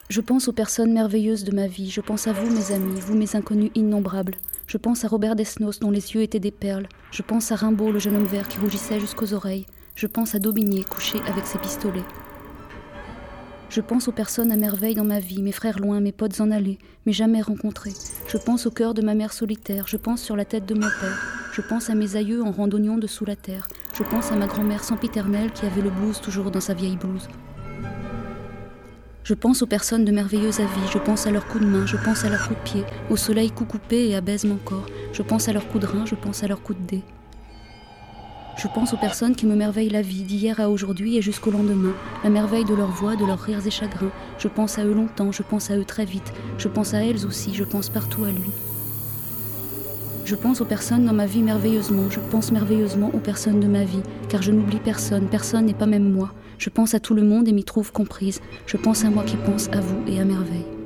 Je pense aux personnes merveilleuses de ma vie, je pense à vous mes amis, vous mes inconnus innombrables. Je pense à Robert Desnos dont les yeux étaient des perles. Je pense à Rimbaud, le jeune homme vert qui rougissait jusqu'aux oreilles. Je pense à Daubigné couché avec ses pistolets. Je pense aux personnes à merveille dans ma vie, mes frères loin, mes potes en allée, mais jamais rencontrés. Je pense au cœur de ma mère solitaire, je pense sur la tête de mon père. Je pense à mes aïeux en randonnion dessous la terre. Je pense à ma grand-mère sempiternelle qui avait le blues toujours dans sa vieille blouse. Je pense aux personnes de merveilleux avis, je pense à leurs coups de main, je pense à leurs coups de pied, au soleil coupé et à baise mon corps. Je pense à leurs coups de rein, je pense à leurs coups de dé. Je pense aux personnes qui me merveillent la vie, d'hier à aujourd'hui et jusqu'au lendemain, la merveille de leur voix, de leurs rires et chagrins. Je pense à eux longtemps, je pense à eux très vite, je pense à elles aussi, je pense partout à lui. Je pense aux personnes dans ma vie merveilleusement, je pense merveilleusement aux personnes de ma vie, car je n'oublie personne, personne et pas même moi. Je pense à tout le monde et m'y trouve comprise. Je pense à moi qui pense à vous et à merveille.